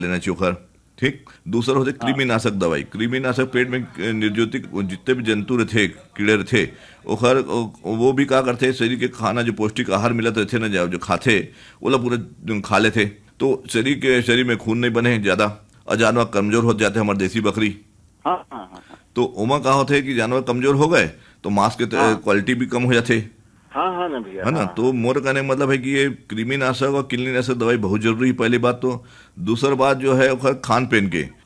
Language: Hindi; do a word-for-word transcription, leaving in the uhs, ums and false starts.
लेना चाहिए ओखर। ठीक। दूसरा होते हाँ कृमिनाशक दवाई। कृमिनाशक पेट में निर्जोतिक जितने भी जंतु रहते, कीड़े रहते, ओखर ओ- वो भी का करते, शरीर के खाना जो पौष्टिक आहार मिलत रहते ना, जो जो खाते वो लोग पूरा खा लेते, तो शरीर के शरीर में खून नहीं बने ज्यादा, और जानवर कमजोर हो जाते, हमारे देसी बकरी। हाँ हाँ हाँ हाँ तो उमा का होते है कि जानवर कमजोर हो गए तो मांस के हाँ क्वालिटी भी कम हो जाते, हाँ हाँ ना भैया, है ना। हाँ तो हाँ मोर कहने का मतलब है कि ये कृमिनाशक और कृमिनाशक दवाई बहुत जरूरी है, पहली बात तो। दूसरी बात जो है ओकर खान पीन के